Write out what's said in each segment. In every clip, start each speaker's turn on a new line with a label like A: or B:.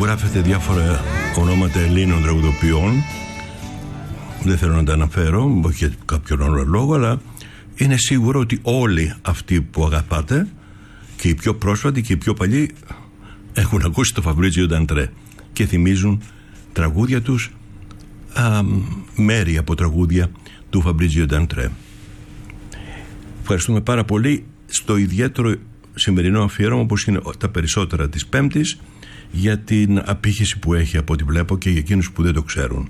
A: γράφετε διάφορα ονόματα Ελλήνων τραγουδοποιών. Δεν θέλω να τα αναφέρω, όχι για κάποιον άλλο λόγο, αλλά είναι σίγουρο ότι όλοι αυτοί που αγαπάτε, και οι πιο πρόσφατοι και οι πιο παλιοί, έχουν ακούσει το Φαμπρίτζιο Νταντρέ και θυμίζουν τραγούδια τους, μέρη από τραγούδια του Φαμπρίτζιο Νταντρέ. Ευχαριστούμε πάρα πολύ. Στο ιδιαίτερο σημερινό αφιέρωμα, όπως είναι τα περισσότερα της Πέμπτης, για την απήχηση που έχει από ό,τι βλέπω και για εκείνους που δεν το ξέρουν.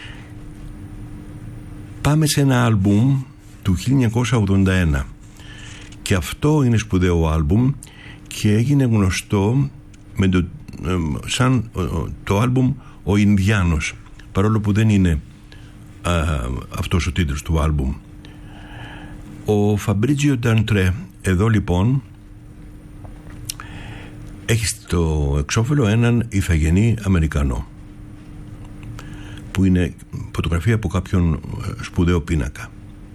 A: Πάμε σε ένα άλμπουμ του 1981 και αυτό είναι σπουδαίο άλμπουμ και έγινε γνωστό με σαν το άλμπουμ «Ο Ινδιάνος», παρόλο που δεν είναι αυτός ο τίτλος του άλμπουμ. Ο Φαμπρίτζιο Νταντρέ εδώ λοιπόν έχει στο εξώφυλλο έναν ηθαγενή Αμερικανό, που είναι φωτογραφία από κάποιον σπουδαίο πίνακα.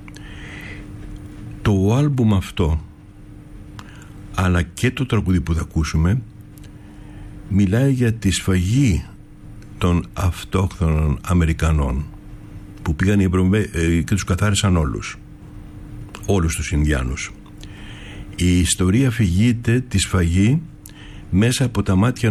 A: Το άλμπουμ αυτό, αλλά και το τραγούδι που θα ακούσουμε, μιλάει για τη σφαγή των αυτόχθονων Αμερικανών που πήγαν οι Ευρωπαίοι και τους καθάρισαν όλους τους Ινδιάνους. Η ιστορία αφηγείται τη σφαγή μέσα από τα μάτια